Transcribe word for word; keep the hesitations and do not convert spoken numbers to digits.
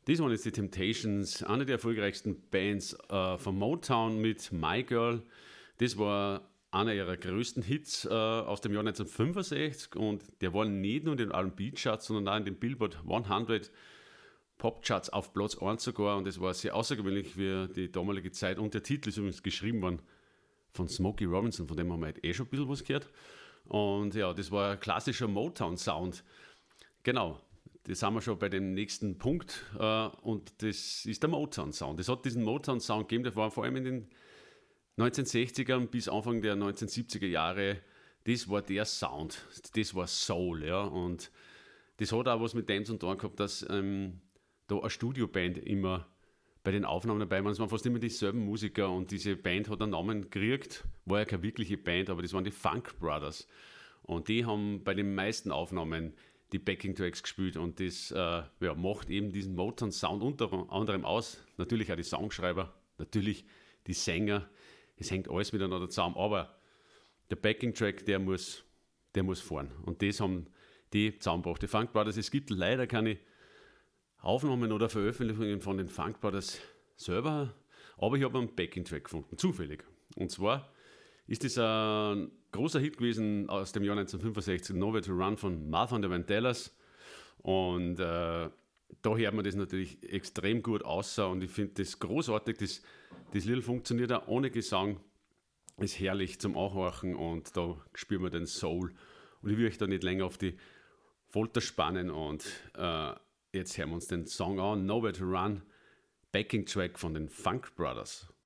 Das waren jetzt die Temptations, eine der erfolgreichsten Bands äh, von Motown mit My Girl. Das war einer ihrer größten Hits äh, aus dem Jahr neunzehnhundertfünfundsechzig und der war nicht nur in den R and B-Charts, sondern auch in den Billboard hundert Pop-Charts auf Platz eins sogar und das war sehr außergewöhnlich für die damalige Zeit und der Titel ist übrigens geschrieben worden von Smokey Robinson, von dem haben wir heute eh schon ein bisschen was gehört und ja, das war ein klassischer Motown-Sound. Genau. Das sind wir schon bei dem nächsten Punkt äh, und das ist der Motown-Sound. Es hat diesen Motown-Sound gegeben, der war vor allem in den neunzehnhundertsechzigern bis Anfang der neunzehnhundertsiebziger Jahre, das war der Sound, das war Soul, ja, und das hat auch was mit dem zu tun gehabt, dass ähm, da eine Studioband immer bei den Aufnahmen dabei waren. Es waren fast immer dieselben Musiker und diese Band hat einen Namen gekriegt, war ja keine wirkliche Band, aber das waren die Funk Brothers und die haben bei den meisten Aufnahmen die Backing-Tracks gespielt und das äh, ja, macht eben diesen Motown-Sound unter anderem aus. Natürlich auch die Songschreiber, natürlich die Sänger, es hängt alles miteinander zusammen, aber der Backing-Track, der muss, der muss fahren und das haben die zusammengebracht. Die Funk Brothers, es gibt leider keine Aufnahmen oder Veröffentlichungen von den Funk Brothers selber, aber ich habe einen Backing-Track gefunden, zufällig. Und zwar ist das ein großer Hit gewesen aus dem Jahr neunzehnhundertfünfundsechzig, Nowhere to Run von Martha and the Vandellas. Und äh, da hört man das natürlich extrem gut aus und ich finde das großartig. Das, das Lied funktioniert auch ohne Gesang, ist herrlich zum Anhorchen und da spürt man den Soul. Und ich will euch da nicht länger auf die Folter spannen und äh, jetzt hören wir uns den Song an, Nowhere to Run, Backing Track von den Funk Brothers.